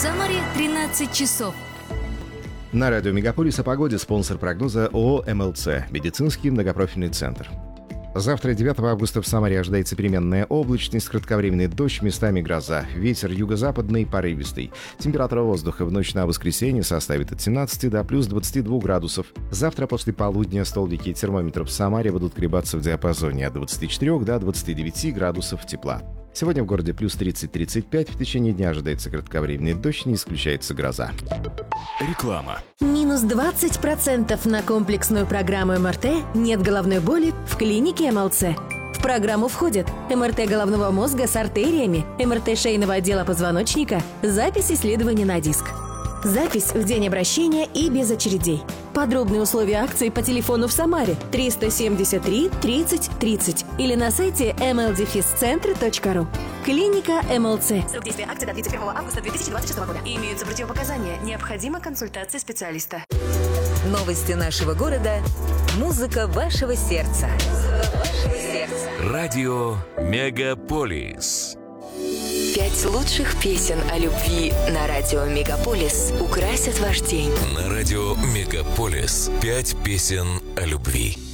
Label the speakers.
Speaker 1: Самаре 13 часов.
Speaker 2: На радио «Мегаполис» о погоде спонсор прогноза ООО «МЛЦ» – медицинский многопрофильный центр. Завтра, 9 августа, в Самаре ожидается переменная облачность, кратковременный дождь, местами гроза. Ветер юго-западный, порывистый. Температура воздуха в ночь на воскресенье составит от 17 до плюс 22 градусов. Завтра после полудня столбики термометров в Самаре будут колебаться в диапазоне от 24 до 29 градусов тепла. Сегодня в городе плюс 30-35, в течение дня ожидается кратковременный дождь, не исключается гроза.
Speaker 3: Реклама.
Speaker 4: Минус 20% на комплексную программу МРТ «Нет головной боли» в клинике МЛЦ. В программу входят МРТ головного мозга с артериями, МРТ шейного отдела позвоночника, запись исследования на диск. Запись в день обращения и без очередей. Подробные условия акции по телефону в Самаре 373 30 30 или на сайте mldefiscentre.ru. Клиника МЛЦ. Срок действия акции до 31 августа 2026 года. Имеются противопоказания. Необходима консультация специалиста.
Speaker 5: Новости нашего города. Музыка вашего сердца.
Speaker 3: Радио «Мегаполис».
Speaker 5: 5 лучших песен о любви на радио «Мегаполис» украсят ваш день.
Speaker 3: На радио «Мегаполис» 5 песен о любви.